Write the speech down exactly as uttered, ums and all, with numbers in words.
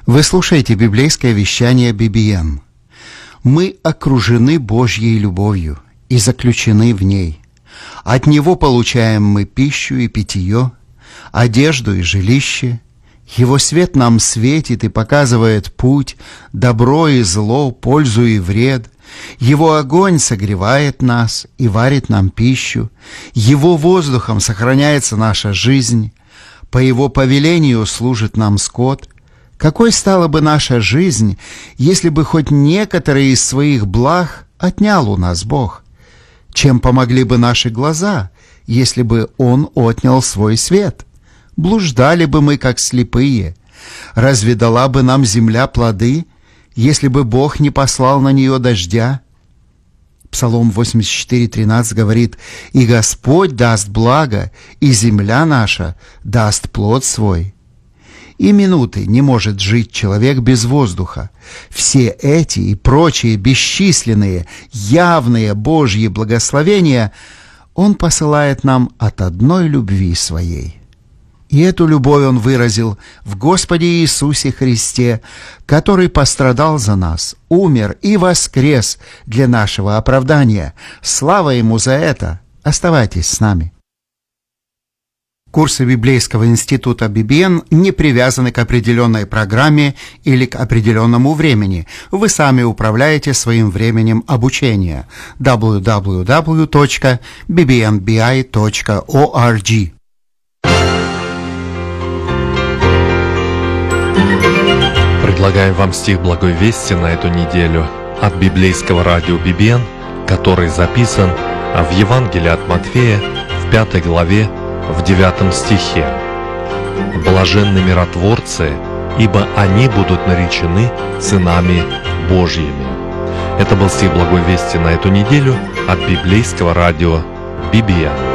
Вы слушаете библейское вещание би би эн. Мы окружены Божьей любовью и заключены в ней. От Него получаем мы пищу и питье, одежду и жилище. Его свет нам светит и показывает путь, добро и зло, пользу и вред. Его огонь согревает нас и варит нам пищу. Его воздухом сохраняется наша жизнь. По Его повелению служит нам скот. Какой стала бы наша жизнь, если бы хоть некоторые из своих благ отнял у нас Бог? Чем помогли бы наши глаза, если бы Он отнял свой свет? Блуждали бы мы, как слепые. Разве дала бы нам земля плоды, если бы Бог не послал на нее дождя? Псалом восемьдесят четыре тринадцать говорит: «И Господь даст благо, и земля наша даст плод свой». И минуты не может жить человек без воздуха. Все эти и прочие бесчисленные, явные Божьи благословения Он посылает нам от одной любви Своей. И эту любовь Он выразил в Господе Иисусе Христе, который пострадал за нас, умер и воскрес для нашего оправдания. Слава Ему за это! Оставайтесь с нами. Курсы Библейского института би би эн не привязаны к определенной программе или к определенному времени. Вы сами управляете своим временем обучения. дабл ю дабл ю дабл ю точка би би эн би ай точка орг. Предлагаем вам стих Благой Вести на эту неделю от библейского радио би би эн, который записан в Евангелии от Матфея в пятой главе в девятом стихе. «Блаженны миротворцы, ибо они будут наречены сынами Божьими». Это был стих Благой Вести на эту неделю от библейского радио би би эн.